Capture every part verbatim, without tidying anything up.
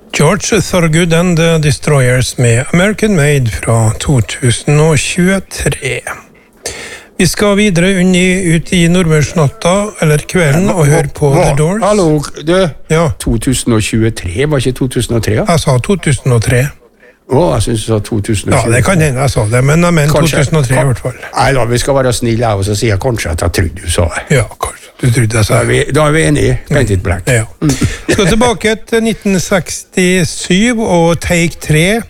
George Thorogood and the Destroyers med American Made fra to tusen tjuetre. Vi skal videre unni, ut i Nordmørsnatta, eller kvelden, og høre på hva? The Doors. Hallo, du, Ja. to tusen tjuetre, var ikke to tusen tre? Ja? Jeg sa to tusen tre. Å, jeg synes du sa to tusen Ja, tjue. det kan hende jeg sa det, men jeg mener to Kanskje. tusen tre i hvert fall. Nei da, vi skal være snille, og så sier jeg kanskje at jeg trodde du sa det. Ja, kanskje. Du trodde jeg Da sa er vi, da er vi enige, paint it black. Ja. Vi skal tilbake til nitten sekstisju og Take tre.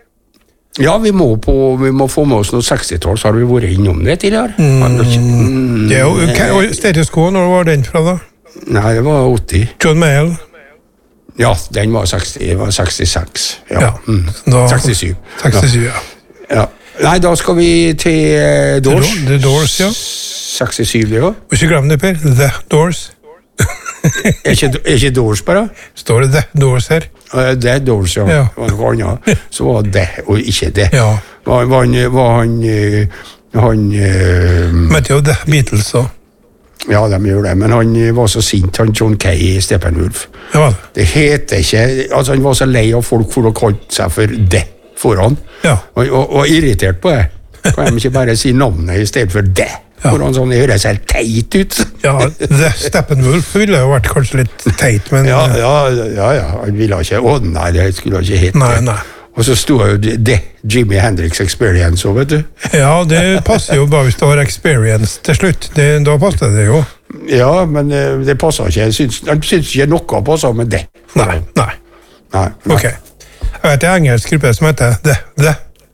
Ja, vi må, på, vi må få med oss noe sekstitall, så har vi vært innom det tidligere. Mm. Det er jo, ka- og Status Quo, når var den fra da? Nei, det var åtti. John Mayall. Ja, den var seksti, det var sekstiseks. Ja. Ja. Mm. Da- sekstisju. sekstisju, ja. Ja. Nei, da skal vi til eh, Doors. The Doors, The Doors, ja. sekstisju, det også. Og ikke glem det, Per. The Doors. Er ikke, er ikke Doors bare? Står det The Doors her? Eh, Det er Doors, ja. Ja. Det var noe annet. Så var det, og ikke det. Ja. Var, var han, var han, eh, han eh, Møtte jo The Beatles også. Ja, de gjør det, men han var så sint, han John Kay i Steppenwolf. Ja, vel. Det heter ikke, altså han var så lei av folk for å kalle seg for det foran. Ja. Og, og, og irritert på det. Kan de ikke bare si navnet i stedet for det? Ja. Foran sånn, det høres helt teit ut. Ja, The Steppenwolf ville jo vært kanskje litt teit, men Ja, ja, ja, ja, han ville ikke, å nei, det skulle han ikke hete. Nei, nei. Og så stod jo det, det Jimi Hendrix Experience også, vet du. Ja, det passer jo bare hvis du har experience til slutt. Det, da passer det jo. Ja, men eh, det passer ikke. Jeg syns, han syns ikke noe passer med det. Nei, nei. Nei, nei. Ok. Jeg vet det er engelsk gruppe som heter The, The.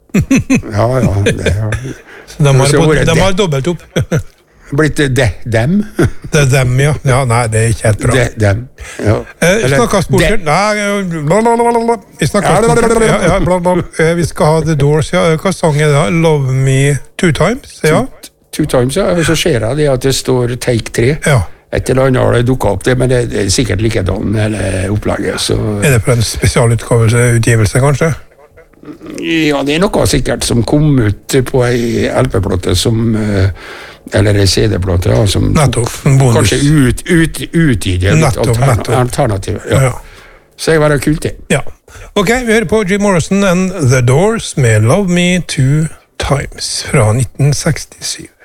Ja, ja, det har De har, Så hvor er de det? har dobbelt opp. blitt det, dem. Det er dem, ja. Ja, nei, det er ikke helt bra. Det, dem. Ja. Eh, Eller, Snakka sport det- Nei, blablabla. Vi snakka sport. Ja, ja, blablabla. Eh, Vi skal ha The Doors, ja. Hva sang er det? da? Love Me Two Times? Ja. Two times, ja. Og så ser jeg det at det står take tre. ja. Et eller annet har det dukket opp, det, men det er sikkert likedan hele opplegget. Så Er det på en spesialutgivelse, kanskje? ja, det er noe sikkert som kom ut på ei L P-plate som eh, eller ei C D-plate, ja, som Nettopp. En bonus. kanskje ut, ut, utvider litt Nettopp, altern nettopp. alternativ. Ja. Ja. Så det var kult, det. Ja. Ok, vi hører på Jim Morrison and The Doors med Love Me Two Times fra nitten sekstisju.